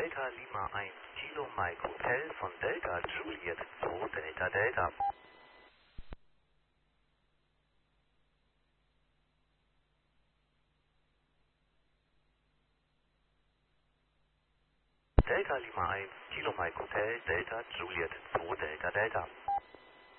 Delta Lima 1 Kilo Mike Hotel von Delta Juliet 2 Delta Delta. Delta Lima 1 Kilo Mike Hotel Delta Juliet 2 Delta Delta.